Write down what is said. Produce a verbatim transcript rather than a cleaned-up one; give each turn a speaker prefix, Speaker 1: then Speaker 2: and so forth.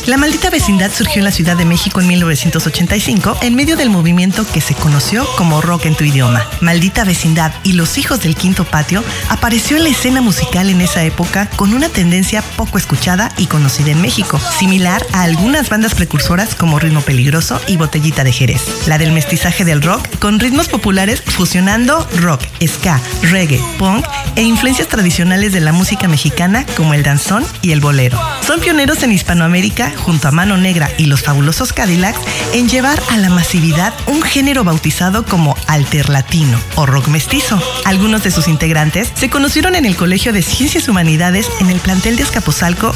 Speaker 1: La Maldita Vecindad surgió en la Ciudad de México en mil novecientos ochenta y cinco en medio del movimiento que se conoció como rock en tu idioma. Maldita Vecindad y Los Hijos del Quinto Patio apareció en la escena musical en esa época con una tendencia poco escuchada y conocida en México, similar a algunas bandas precursoras como Ritmo Peligroso y Botellita de Jerez. La del mestizaje del rock con ritmos populares fusionando rock, ska, reggae, punk e influencias tradicionales de la música mexicana como el danzón y el bolero. Son pioneros en Hispanoamérica junto a Mano Negra y los Fabulosos Cadillacs en llevar a la masividad un género bautizado como alterlatino o rock mestizo. Algunos de sus integrantes se conocieron en el Colegio de Ciencias Humanidades en el plantel de Azcapotzalco